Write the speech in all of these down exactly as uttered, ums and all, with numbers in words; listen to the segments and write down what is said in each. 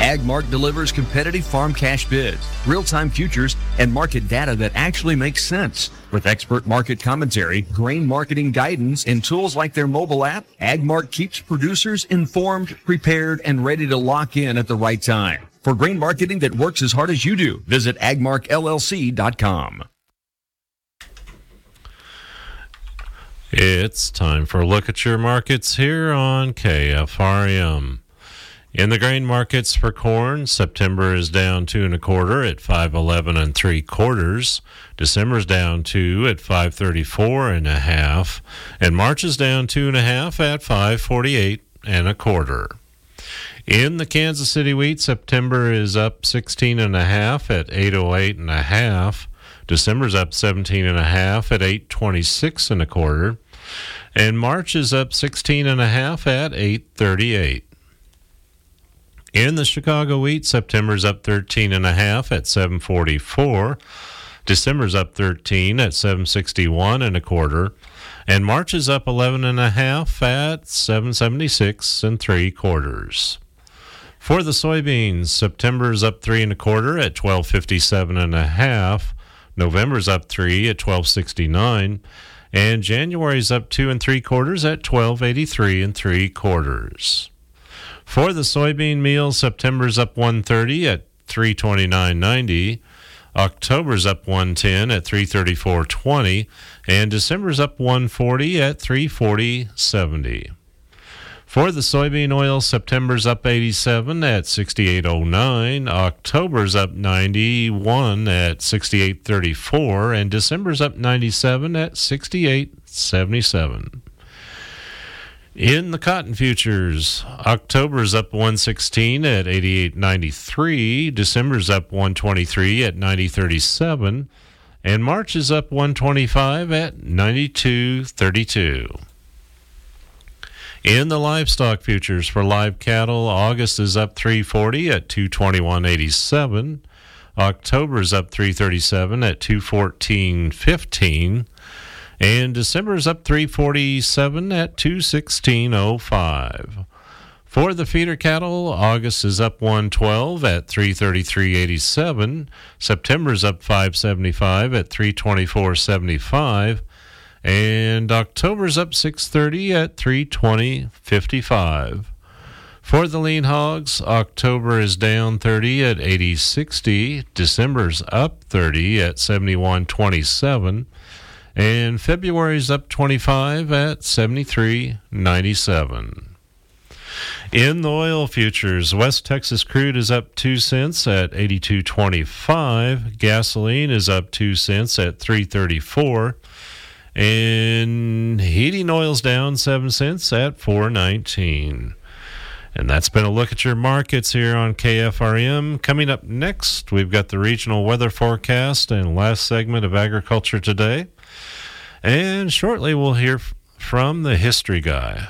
AgMark delivers competitive farm cash bids, real-time futures, and market data that actually makes sense. With expert market commentary, grain marketing guidance, and tools like their mobile app, AgMark keeps producers informed, prepared, and ready to lock in at the right time. For grain marketing that works as hard as you do, visit agmark L L C dot com. It's time for a look at your markets here on K F R M. In the grain markets for corn, September is down two and a quarter at five eleven and three quarters. December's down two at five thirty-four and a half, and March is down two and a half at five forty-eight and a quarter. In the Kansas City wheat, September is up sixteen and a half at eight oh eight and a half. December's up seventeen and a half at eight twenty-six and a quarter, and March is up sixteen and a half at eight thirty-eight. In the Chicago wheat, September's up thirteen and a half at seven forty-four. December's up thirteen at seven sixty-one and a quarter, and March is up eleven and a half at seven seventy-six and three quarters. For the soybeans, September's up three and a quarter at twelve fifty-seven and a half. November's up three at twelve sixty-nine, and January's up two and three quarters at twelve eighty-three and three quarters. For the soybean meal, September's up one thirty at three twenty-nine ninety. October's up one ten at three thirty-four twenty, and December's up one forty at three forty seventy. For the soybean oil, September's up eighty-seven at sixty-eight oh nine, October's up ninety-one at sixty-eight thirty-four, and December's up ninety-seven at sixty-eight seventy-seven. In the cotton futures, October's up one sixteen at eighty-eight ninety-three, December's up one twenty-three at ninety thirty-seven, and March is up one twenty-five at ninety-two thirty-two. In the livestock futures for live cattle, August is up three forty at two twenty-one eighty-seven, October's up three thirty-seven at two fourteen fifteen, and December's up three forty-seven at two sixteen oh five. For the feeder cattle, August is up one twelve at three thirty-three eighty-seven, September's up five seventy-five at three twenty-four seventy-five, and October's up six thirty at three twenty fifty-five. For the lean hogs, October is down thirty at eighty sixty, December's up thirty at seventy-one twenty-seven, and February's up twenty-five at seventy-three ninety-seven. In the oil futures, West Texas crude is up two cents at eighty-two twenty-five, gasoline is up two cents at three thirty-four, and heating oil's down seven cents at four nineteen. And that's been a look at your markets here on K F R M. Coming up next, we've got the regional weather forecast and last segment of Agriculture Today. And shortly we'll hear f- from the history guy.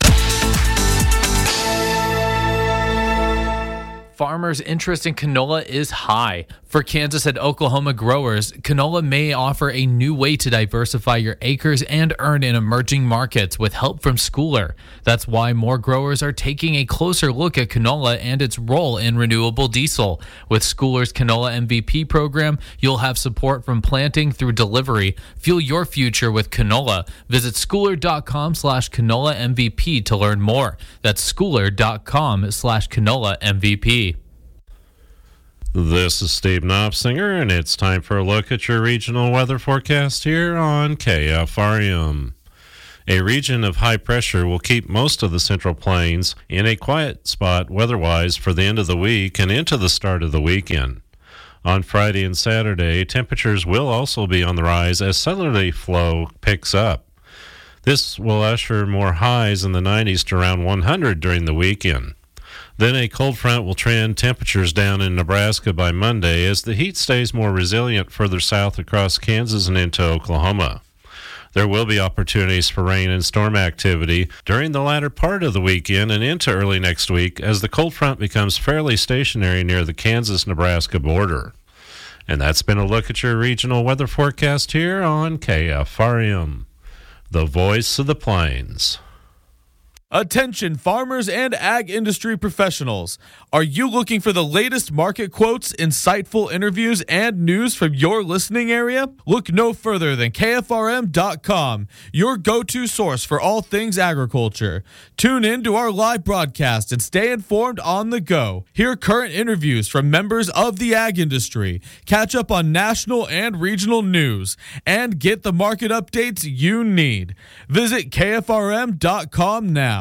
Farmers' interest in canola is high. For Kansas and Oklahoma growers, canola may offer a new way to diversify your acres and earn in emerging markets with help from Schooler. That's why more growers are taking a closer look at canola and its role in renewable diesel. With Schooler's Canola M V P program, you'll have support from planting through delivery. Fuel your future with canola. Visit schooler.com slash canola MVP to learn more. That's schooler.com slash canola MVP. This is Steve Knopfsinger, and it's time for a look at your regional weather forecast here on K F R M. A region of high pressure will keep most of the Central Plains in a quiet spot weather-wise for the end of the week and into the start of the weekend. On Friday and Saturday, temperatures will also be on the rise as southerly flow picks up. This will usher more highs in the nineties to around one hundred during the weekend. Then a cold front will trend temperatures down in Nebraska by Monday as the heat stays more resilient further south across Kansas and into Oklahoma. There will be opportunities for rain and storm activity during the latter part of the weekend and into early next week as the cold front becomes fairly stationary near the Kansas-Nebraska border. And that's been a look at your regional weather forecast here on K F R M, the voice of the plains. Attention farmers and ag industry professionals. Are you looking for the latest market quotes, insightful interviews, and news from your listening area? Look no further than K F R M dot com, your go-to source for all things agriculture. Tune in to our live broadcast and stay informed on the go. Hear current interviews from members of the ag industry, catch up on national and regional news, and get the market updates you need. Visit K F R M dot com now.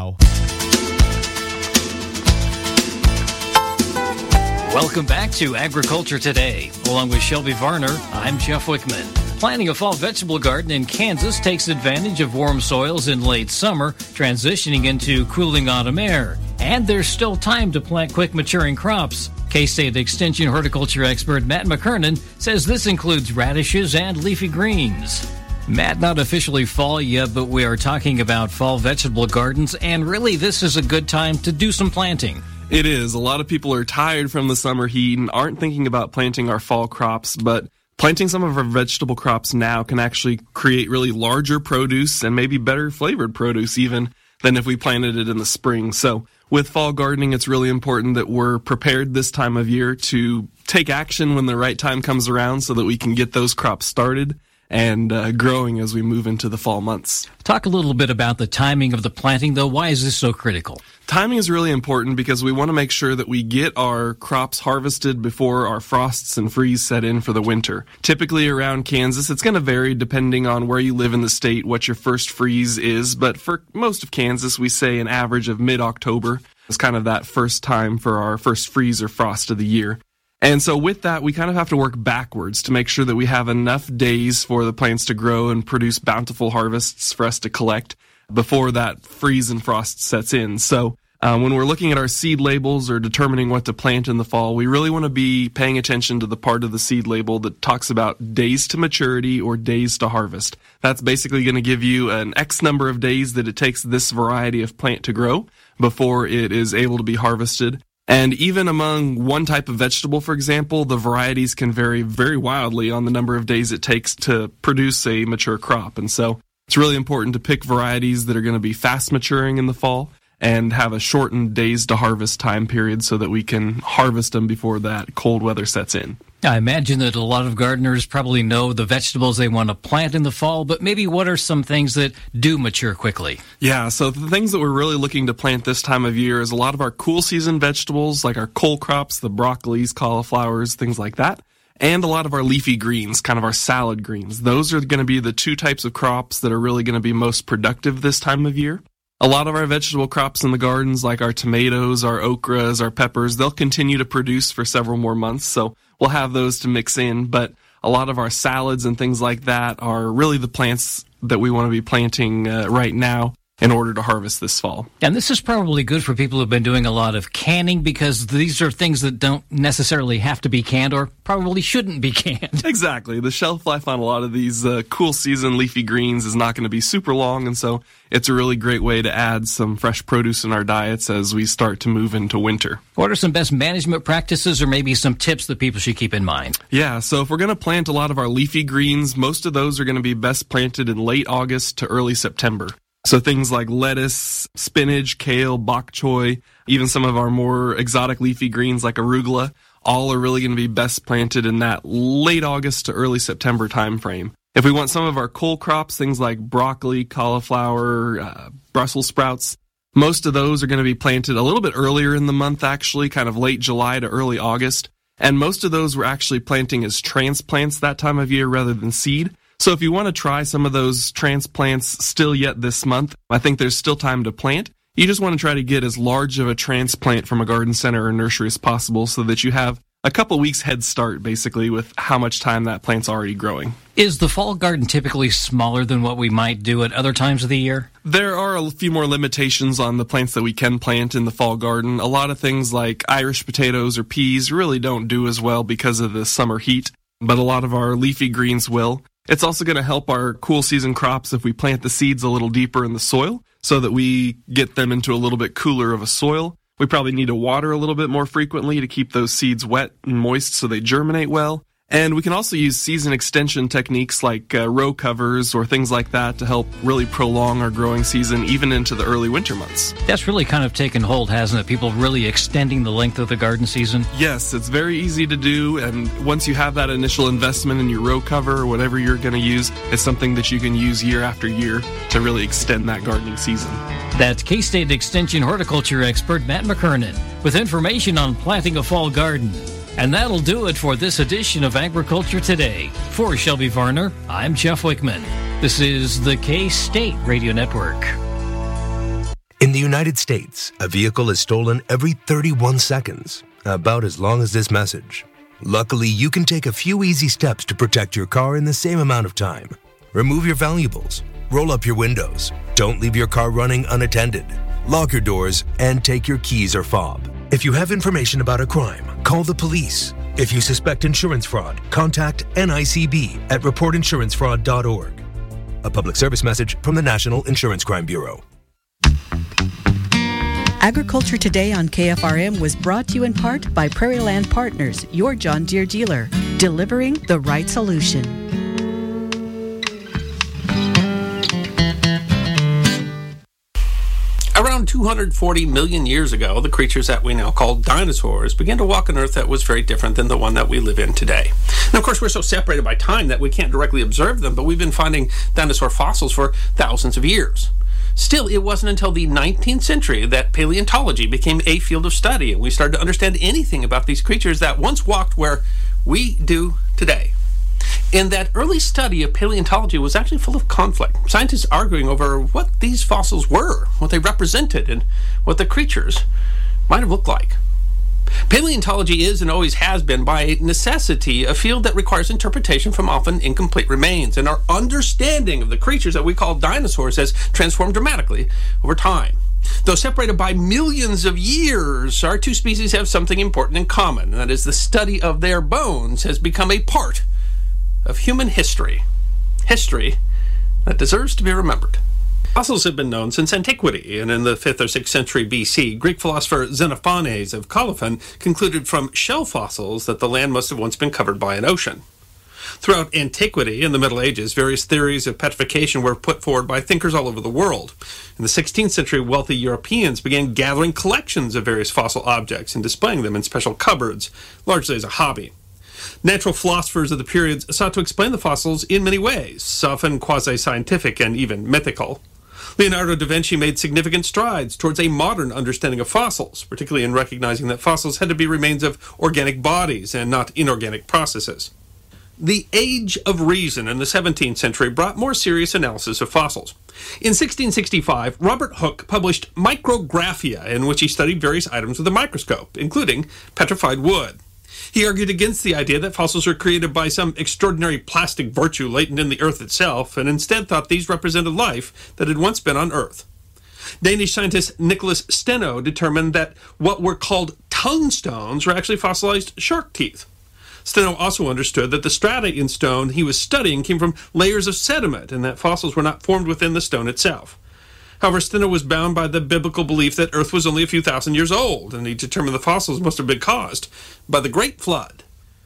Welcome back to Agriculture Today. Along with Shelby Varner, I'm Jeff Wickman. Planting a fall vegetable garden in Kansas takes advantage of warm soils in late summer, transitioning into cooling autumn air. And there's still time to plant quick maturing crops. K-State Extension horticulture expert Matt McKernan says this includes radishes and leafy greens. Matt, not officially fall yet, but we are talking about fall vegetable gardens, and really this is a good time to do some planting. It is. A lot of people are tired from the summer heat and aren't thinking about planting our fall crops, but planting some of our vegetable crops now can actually create really larger produce and maybe better flavored produce even than if we planted it in the spring. So with fall gardening, it's really important that we're prepared this time of year to take action when the right time comes around so that we can get those crops started and uh, growing as we move into the fall months. Talk a little bit about the timing of the planting, though. Why is this so critical? Timing is really important because we want to make sure that we get our crops harvested before our frosts and freeze set in for the winter. Typically around Kansas, it's going to vary depending on where you live in the state, what your first freeze is, but for most of Kansas, we say an average of mid-October is kind of that first time for our first freeze or frost of the year. And so with that, we kind of have to work backwards to make sure that we have enough days for the plants to grow and produce bountiful harvests for us to collect before that freeze and frost sets in. So uh, when we're looking at our seed labels or determining what to plant in the fall, we really want to be paying attention to the part of the seed label that talks about days to maturity or days to harvest. That's basically going to give you an X number of days that it takes this variety of plant to grow before it is able to be harvested. And even among one type of vegetable, for example, the varieties can vary very wildly on the number of days it takes to produce a mature crop. And so it's really important to pick varieties that are going to be fast maturing in the fall and have a shortened days to harvest time period so that we can harvest them before that cold weather sets in. I imagine that a lot of gardeners probably know the vegetables they want to plant in the fall, but maybe what are some things that do mature quickly? Yeah, so the things that we're really looking to plant this time of year is a lot of our cool season vegetables, like our cole crops, the broccolis, cauliflowers, things like that, and a lot of our leafy greens, kind of our salad greens. Those are going to be the two types of crops that are really going to be most productive this time of year. A lot of our vegetable crops in the gardens, like our tomatoes, our okras, our peppers, they'll continue to produce for several more months, so we'll have those to mix in. But a lot of our salads and things like that are really the plants that we want to be planting uh, right now in order to harvest this fall. And this is probably good for people who've been doing a lot of canning because these are things that don't necessarily have to be canned or probably shouldn't be canned. Exactly. The shelf life on a lot of these uh, cool season leafy greens is not going to be super long, and so it's a really great way to add some fresh produce in our diets as we start to move into winter. What are some best management practices or maybe some tips that people should keep in mind? Yeah, so if we're going to plant a lot of our leafy greens, most of those are going to be best planted in late August to early September. So things like lettuce, spinach, kale, bok choy, even some of our more exotic leafy greens like arugula, all are really going to be best planted in that late August to early September time frame. If we want some of our cole crops, things like broccoli, cauliflower, uh, Brussels sprouts, most of those are going to be planted a little bit earlier in the month, actually, kind of late July to early August. And most of those we're actually planting as transplants that time of year rather than seed. So if you want to try some of those transplants still yet this month, I think there's still time to plant. You just want to try to get as large of a transplant from a garden center or nursery as possible so that you have a couple weeks head start, basically, with how much time that plant's already growing. Is the fall garden typically smaller than what we might do at other times of the year? There are a few more limitations on the plants that we can plant in the fall garden. A lot of things like Irish potatoes or peas really don't do as well because of the summer heat, but a lot of our leafy greens will. It's also going to help our cool season crops if we plant the seeds a little deeper in the soil so that we get them into a little bit cooler of a soil. We probably need to water a little bit more frequently to keep those seeds wet and moist so they germinate well. And we can also use season extension techniques like uh, row covers or things like that to help really prolong our growing season even into the early winter months. That's really kind of taken hold, hasn't it? People really extending the length of the garden season? Yes, it's very easy to do, and once you have that initial investment in your row cover or whatever you're going to use, it's something that you can use year after year to really extend that gardening season. That's K-State Extension horticulture expert Matt McKernan with information on planting a fall garden. And that'll do it for this edition of Agriculture Today. For Shelby Varner, I'm Jeff Wickman. This is the K-State Radio Network. In the United States, a vehicle is stolen every thirty-one seconds, about as long as this message. Luckily, you can take a few easy steps to protect your car in the same amount of time. Remove your valuables, roll up your windows, don't leave your car running unattended, lock your doors, and take your keys or fob. If you have information about a crime, call the police. If you suspect insurance fraud, contact N I C B at report insurance fraud dot org. A public service message from the National Insurance Crime Bureau. Agriculture Today on K F R M was brought to you in part by Prairie Land Partners, your John Deere dealer, delivering the right solution. Around two hundred forty million years ago, the creatures that we now call dinosaurs began to walk on Earth that was very different than the one that we live in today. And of course, we're so separated by time that we can't directly observe them, but we've been finding dinosaur fossils for thousands of years. Still, it wasn't until the nineteenth century that paleontology became a field of study, and we started to understand anything about these creatures that once walked where we do today. And that early study of paleontology was actually full of conflict. Scientists arguing over what these fossils were, what they represented, and what the creatures might have looked like. Paleontology is and always has been, by necessity, a field that requires interpretation from often incomplete remains, and our understanding of the creatures that we call dinosaurs has transformed dramatically over time. Though separated by millions of years, our two species have something important in common, and that is the study of their bones has become a part of human history. History that deserves to be remembered. Fossils have been known since antiquity, and in the fifth or sixth century B C, Greek philosopher Xenophanes of Colophon concluded from shell fossils that the land must have once been covered by an ocean. Throughout antiquity and the Middle Ages, various theories of petrification were put forward by thinkers all over the world. In the sixteenth century, wealthy Europeans began gathering collections of various fossil objects and displaying them in special cupboards, largely as a hobby. Natural philosophers of the periods sought to explain the fossils in many ways, often quasi-scientific and even mythical. Leonardo da Vinci made significant strides towards a modern understanding of fossils, particularly in recognizing that fossils had to be remains of organic bodies and not inorganic processes. The Age of Reason in the seventeenth century brought more serious analysis of fossils. In sixteen sixty-five, Robert Hooke published Micrographia, in which he studied various items with a microscope, including petrified wood. He argued against the idea that fossils are created by some extraordinary plastic virtue latent in the earth itself, and instead thought these represented life that had once been on Earth. Danish scientist Nicholas Steno determined that what were called tongue stones were actually fossilized shark teeth. Steno also understood that the strata in stone he was studying came from layers of sediment, and that fossils were not formed within the stone itself. However, Steno was bound by the biblical belief that Earth was only a few thousand years old, and he determined the fossils must have been caused by the Great Flood.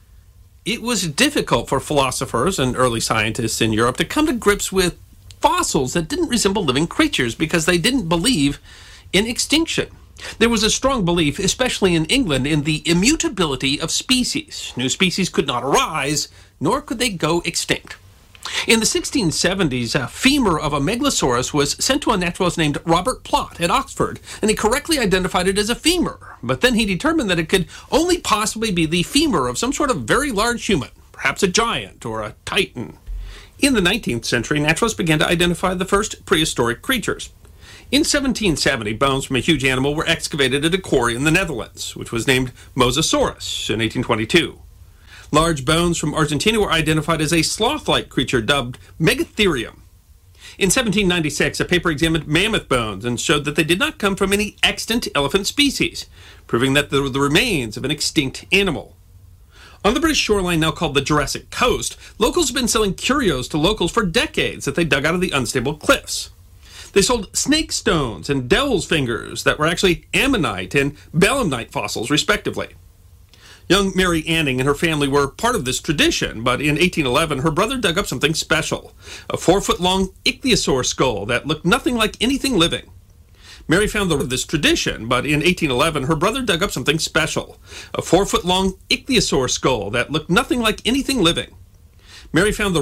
It was difficult for philosophers and early scientists in Europe to come to grips with fossils that didn't resemble living creatures because they didn't believe in extinction. There was a strong belief, especially in England, in the immutability of species. New species could not arise, nor could they go extinct. In the sixteen seventies, a femur of a megalosaurus was sent to a naturalist named Robert Plot at Oxford, and he correctly identified it as a femur. But then he determined that it could only possibly be the femur of some sort of very large human, perhaps a giant or a titan. In the nineteenth century, naturalists began to identify the first prehistoric creatures. In seventeen seventy, bones from a huge animal were excavated at a quarry in the Netherlands, which was named Mosasaurus in eighteen twenty-two. Large bones from Argentina were identified as a sloth-like creature dubbed Megatherium. In seventeen ninety-six, a paper examined mammoth bones and showed that they did not come from any extant elephant species, proving that they were the remains of an extinct animal. On the British shoreline now called the Jurassic Coast, locals have been selling curios to locals for decades that they dug out of the unstable cliffs. They sold snake stones and devil's fingers that were actually ammonite and belemnite fossils, respectively. Young Mary Anning and her family were part of this tradition, but in eighteen eleven, her brother dug up something special, a four-foot-long ichthyosaur skull that looked nothing like anything living. Mary found the this tradition, but in eighteen eleven, her brother dug up something special, a four-foot-long ichthyosaur skull that looked nothing like anything living. Mary found the